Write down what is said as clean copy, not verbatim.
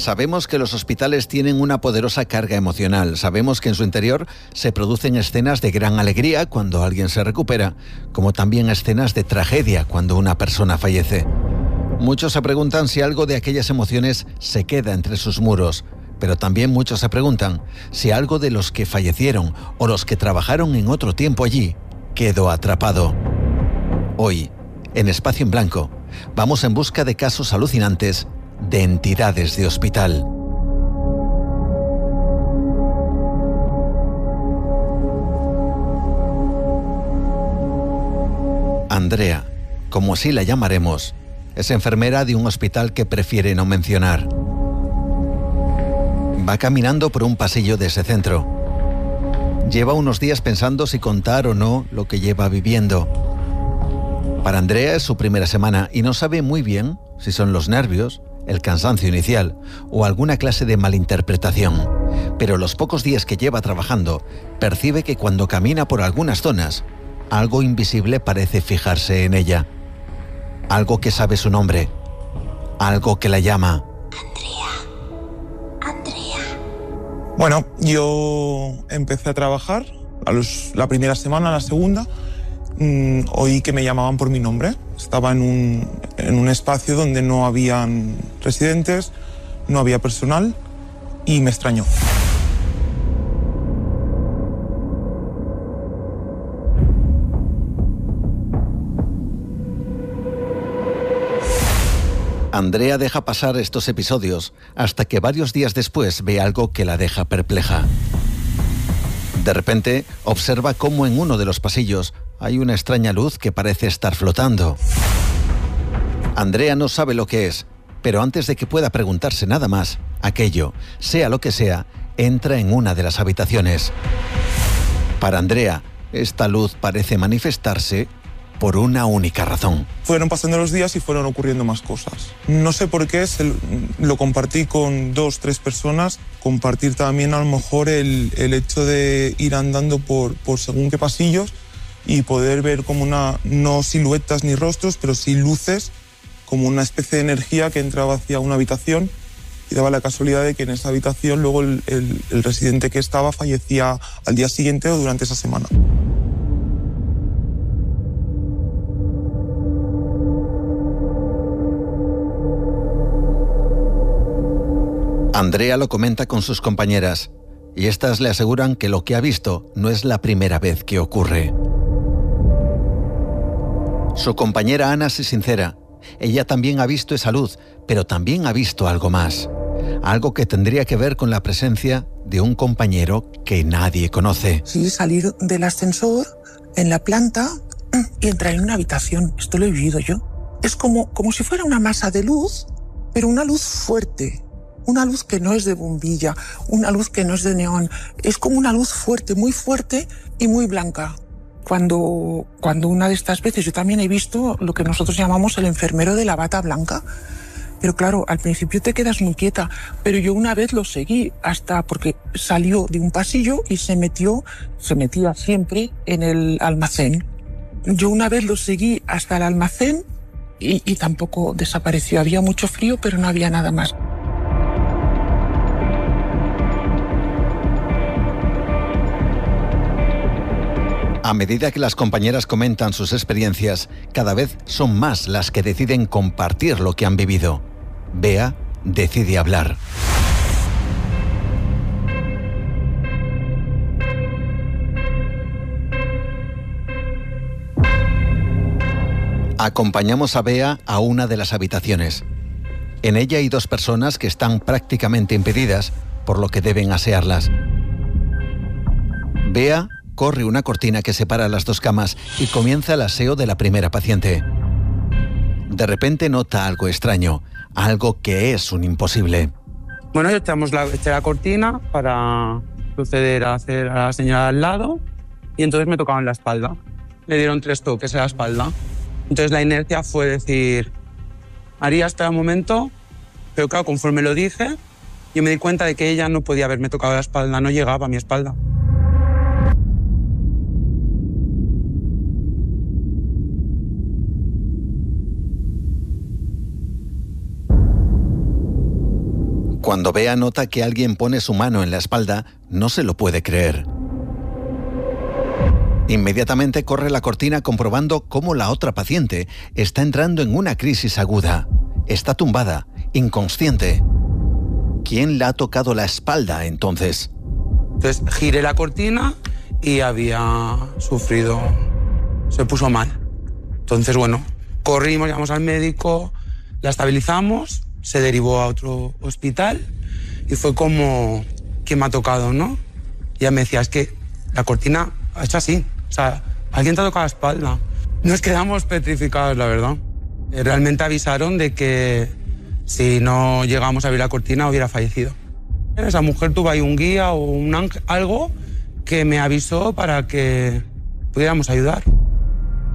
Sabemos que los hospitales tienen una poderosa carga emocional. Sabemos que en su interior se producen escenas de gran alegría cuando alguien se recupera, como también escenas de tragedia cuando una persona fallece. Muchos se preguntan si algo de aquellas emociones se queda entre sus muros, pero también muchos se preguntan si algo de los que fallecieron o los que trabajaron en otro tiempo allí quedó atrapado. Hoy, en Espacio en Blanco, vamos en busca de casos alucinantes de entidades de hospital. Andrea, como así la llamaremos, es enfermera de un hospital que prefiere no mencionar. Va caminando por un pasillo de ese centro. Lleva unos días pensando si contar o no lo que lleva viviendo. Para Andrea es su primera semana y no sabe muy bien si son los nervios, el cansancio inicial o alguna clase de malinterpretación. Pero los pocos días que lleva trabajando, percibe que cuando camina por algunas zonas, algo invisible parece fijarse en ella. Algo que sabe su nombre. Algo que la llama. Andrea. Bueno, yo empecé a trabajar la primera semana, la segunda, oí que me llamaban por mi nombre. Estaba en un espacio donde no habían residentes, no había personal y me extrañó. Andrea deja pasar estos episodios hasta que varios días después ve algo que la deja perpleja. De repente, observa cómo en uno de los pasillos hay una extraña luz que parece estar flotando. Andrea no sabe lo que es, pero antes de que pueda preguntarse nada más, aquello, sea lo que sea, entra en una de las habitaciones. Para Andrea, esta luz parece manifestarse por una única razón. Fueron pasando los días y fueron ocurriendo más cosas. No sé por qué, lo compartí con 2, 3 personas. Compartir también a lo mejor el hecho de ir andando por según qué pasillos y poder ver como no siluetas ni rostros, pero sí luces, como una especie de energía que entraba hacia una habitación y daba la casualidad de que en esa habitación luego el residente que estaba fallecía al día siguiente o durante esa semana. Andrea lo comenta con sus compañeras y estas le aseguran que lo que ha visto no es la primera vez que ocurre. Su compañera Ana se sincera. Ella también ha visto esa luz, pero también ha visto algo más. Algo que tendría que ver con la presencia de un compañero que nadie conoce. Sí, salir del ascensor en la planta y entrar en una habitación. Esto lo he vivido yo. Es como si fuera una masa de luz, pero una luz fuerte. Una luz que no es de bombilla, una luz que no es de neón. Es como una luz fuerte y muy blanca. Cuando una de estas veces yo también he visto lo que nosotros llamamos el enfermero de la bata blanca. Pero claro, al principio te quedas muy quieta, pero yo una vez lo seguí porque salió de un pasillo y se metía siempre en el almacén. Yo una vez lo seguí hasta el almacén y tampoco desapareció. Había mucho frío, pero no había nada más. A medida que las compañeras comentan sus experiencias, cada vez son más las que deciden compartir lo que han vivido. Bea decide hablar. Acompañamos a Bea a una de las habitaciones. En ella hay 2 personas que están prácticamente impedidas, por lo que deben asearlas. Bea corre una cortina que separa las 2 camas y comienza el aseo de la primera paciente. De repente nota algo extraño, algo que es un imposible. Bueno, ya eché la cortina para proceder a hacer a la señora al lado y entonces me tocaban la espalda. Le dieron 3 toques en la espalda. Entonces la inercia fue decir, haría hasta el momento, pero claro, conforme lo dije, yo me di cuenta de que ella no podía haberme tocado la espalda, no llegaba a mi espalda. Cuando Bea nota que alguien pone su mano en la espalda, no se lo puede creer. Inmediatamente corre la cortina comprobando cómo la otra paciente está entrando en una crisis aguda. Está tumbada, inconsciente. ¿Quién le ha tocado la espalda entonces? Entonces giré la cortina y había sufrido, se puso mal. Entonces, bueno, corrimos, llamamos al médico, la estabilizamos, se derivó a otro hospital y fue como, ¿quién me ha tocado, no? Y ella me decía, es que la cortina ha hecho así, o sea, alguien te ha tocado la espalda. Nos quedamos petrificados, la verdad. Realmente avisaron de que si no llegamos a abrir la cortina hubiera fallecido. Esa mujer tuvo ahí un guía o un ángel, algo que me avisó para que pudiéramos ayudar.